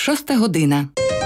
6 година.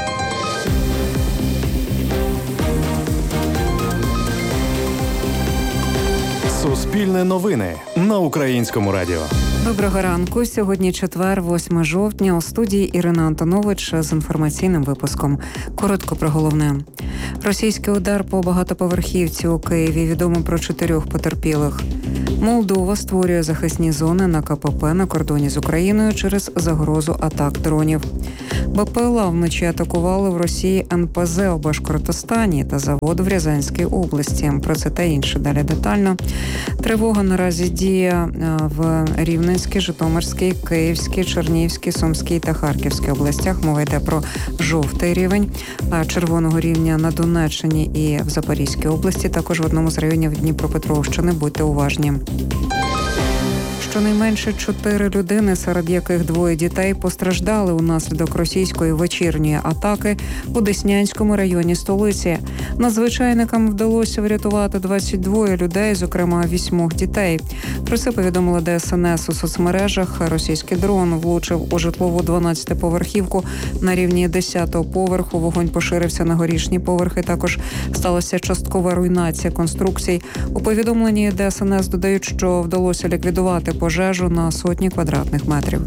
Суспільне новини на Українському радіо. Доброго ранку. Сьогодні четвер, 8 жовтня. У студії Ірина Антонович з інформаційним випуском. Коротко про головне. Російський удар по багатоповерхівці у Києві. Відомо про 4 потерпілих. Молдова створює захисні зони на КПП на кордоні з Україною через загрозу атак дронів. БПЛА вночі атакували в Росії НПЗ у Башкортостані та завод в Рязанській області. Про це та інше далі детально. Тривога наразі діє в Рівненській, Житомирській, Київській, Чернігівській, Сумській та Харківській областях. Мова йде про жовтий рівень, а червоного рівня на Донеччині і в Запорізькій області, також в одному з районів Дніпропетровщини. Будьте уважні. Щонайменше 4 людини, серед яких 2 дітей, постраждали унаслідок російської вечірньої атаки у Деснянському районі столиці. Надзвичайникам вдалося врятувати 22 людей, зокрема 8 дітей. Про це повідомила ДСНС у соцмережах. Російський дрон влучив у житлову 12-поверхівку на рівні 10-го поверху. Вогонь поширився на горішні поверхи. Також сталася часткова руйнація конструкцій. У повідомленні ДСНС додають, що вдалося ліквідувати пожежу на сотні квадратних метрів.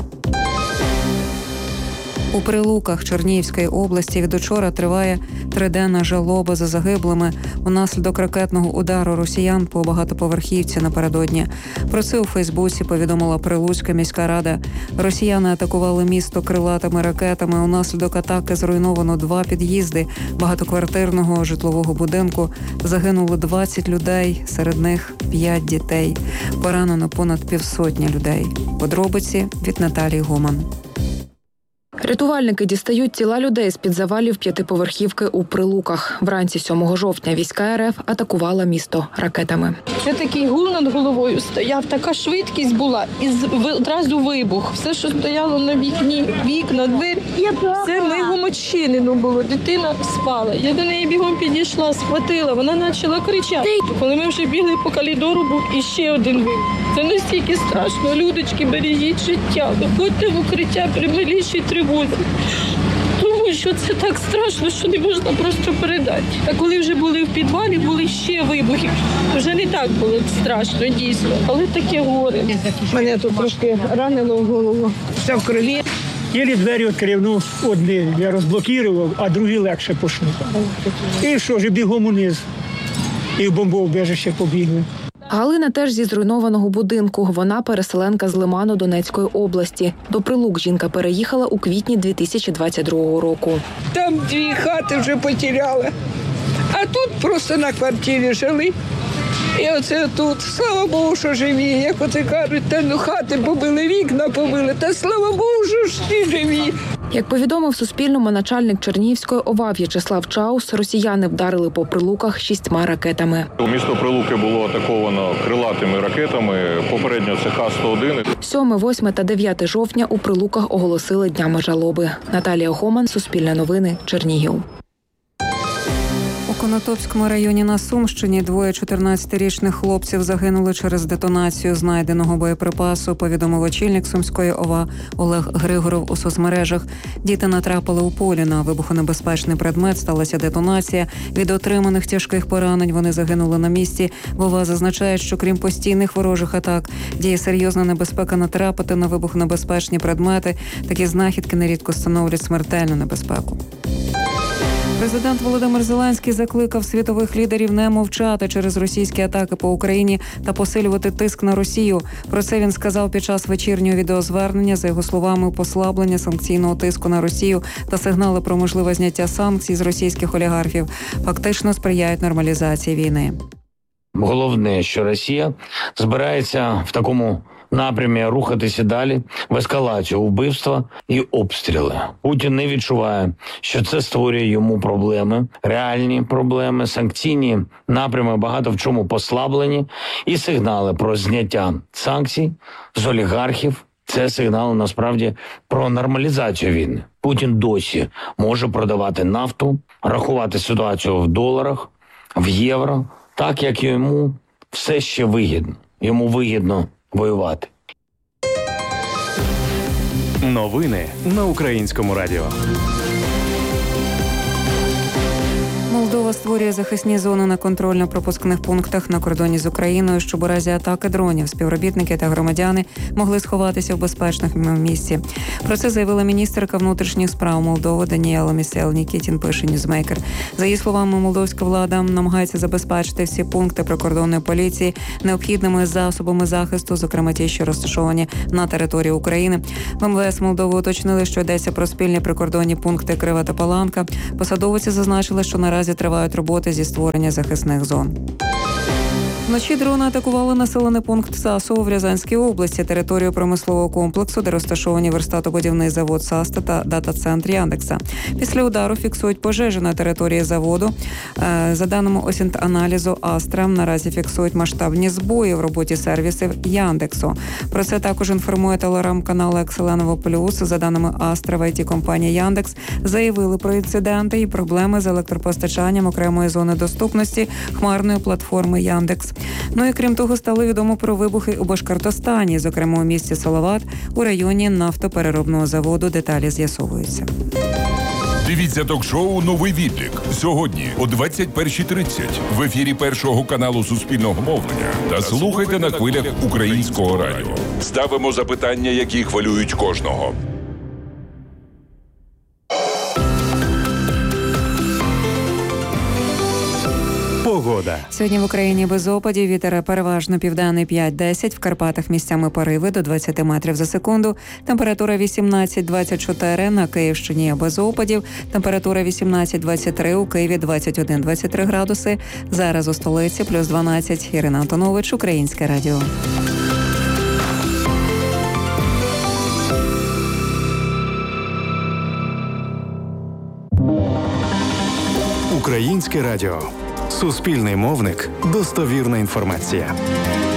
У Прилуках Чернігівської області від учора триває 3-денна жалоба за загиблими унаслідок ракетного удару росіян по багатоповерхівці напередодні. Про це у Фейсбуці повідомила Прилуцька міська рада. Росіяни атакували місто крилатими ракетами. Унаслідок атаки зруйновано 2 під'їзди багатоквартирного житлового будинку. Загинули 20 людей, серед них 5 дітей. Поранено понад 500 людей. Подробиці від Наталії Гоман. Рятувальники дістають тіла людей з-під завалів 5-поверхівки у Прилуках. Вранці 7 жовтня війська РФ атакувала місто ракетами. Це такий гул над головою стояв, така швидкість була і одразу вибух. Все, що стояло на вікні, вікна, двері, все мигом очинено було. Дитина спала. Я до неї бігом підійшла, схватила, вона почала кричати. Коли ми вже бігли по коридору, був іще один вибух. Це настільки страшно. Людочки, бережіть життя, виходьте в укриття при малішій тривозі. Тому що це так страшно, що не можна просто передати. А коли вже були в підвалі, були ще вибухи. Вже не так було страшно, дійсно, але таке горе. Мене тут трошки ранило в голову, все в крові. Єлі двері відкрив, одні я розблокував, а другі легше пішли. І що ж, бігом униз. І в бомбоубежище побігли. Галина теж зі зруйнованого будинку. Вона переселенка з Лиману Донецької області. До Прилук жінка переїхала у квітні 2022 року. Там 2 хати вже потеряли, а тут просто на квартирі жили. І оце тут, слава Богу, що живі. Як оце кажуть, хати побили, вікна побили, та слава Богу, що ж всі живі. Як повідомив Суспільному начальник Чернігівської ОВА В'ячеслав Чаус, росіяни вдарили по Прилуках 6 ракетами. Місто Прилуки було атаковано крилатими ракетами, попередньо це Х-101. 7, 8 та 9 жовтня у Прилуках оголосили днями жалоби. Наталія Гоман, Суспільне новини, Чернігів. У Конотопському районі на Сумщині 2 14-річних хлопців загинули через детонацію знайденого боєприпасу, повідомив очільник Сумської ОВА Олег Григоров у соцмережах. Діти натрапили у полі на вибухонебезпечний предмет, сталася детонація. Від отриманих тяжких поранень вони загинули на місці. В ОВА зазначають, що крім постійних ворожих атак, діє серйозна небезпека натрапити на вибухонебезпечні предмети. Такі знахідки нерідко становлять смертельну небезпеку. Президент Володимир Зеленський закликав світових лідерів не мовчати через російські атаки по Україні та посилювати тиск на Росію. Про це він сказав під час вечірнього відеозвернення. За його словами, послаблення санкційного тиску на Росію та сигнали про можливе зняття санкцій з російських олігархів фактично сприяють нормалізації війни. Головне, що Росія збирається в такому напрямі рухатися далі в ескалацію вбивства і обстріли. Путін не відчуває, що це створює йому проблеми, реальні проблеми, санкційні напрями багато в чому послаблені і сигнали про зняття санкцій з олігархів. Це сигнал насправді про нормалізацію війни. Путін досі може продавати нафту, рахувати ситуацію в доларах, в євро, так як йому все ще вигідно. Йому вигідно воювати. Новини на Українському радіо. Молдова створює захисні зони на контрольно-пропускних пунктах на кордоні з Україною, щоб у разі атаки дронів співробітники та громадяни могли сховатися в безпечному місці. Про це заявила міністерка внутрішніх справ Молдови Даніела Місел-Нікітін, пише Ньюзмейкер. За її словами, молдовська влада намагається забезпечити всі пункти прикордонної поліції необхідними засобами захисту, зокрема ті, що розташовані на території України. В МВС Молдови уточнили, що йдеться про спільні прикордонні пункти Крива та Паланка. Посадовиці зазначили, що наразі тривають роботи зі створення захисних зон. Вночі дрони атакували населений пункт Сасово в Рязанській області, територію промислового комплексу, де розташовані верстатобудівний завод «Саста» та дата-центр Яндекса. Після удару фіксують пожежу на території заводу. За даними осінт-аналізу Астра, наразі фіксують масштабні збої в роботі сервісів Яндексу. Про це також інформує телеграм-канал «Екселеново Плюс». За даними Астра, в ІТ-компанії Яндекс заявили про інциденти і проблеми з електропостачанням окремої зони доступності хмарної платформи Яндекс. Ну і крім того, стало відомо про вибухи у Башкортостані, зокрема у місті Салават, у районі нафтопереробного заводу. Деталі з'ясовуються. Дивіться ток-шоу «Новий відлік» сьогодні о 21:30 в ефірі Першого каналу Суспільного мовлення та слухайте на хвилях Українського радіо. Ставимо запитання, які хвилюють кожного. Погода. Сьогодні в Україні без опадів, вітер переважно південний 5-10, в Карпатах місцями пориви до 20 метрів за секунду, температура 18-24, на Київщині без опадів, температура 18-23, у Києві 21-23 градуси, зараз у столиці плюс 12. Ірина Антонович, Українське радіо. Українське радіо. Суспільний мовник. Достовірна інформація.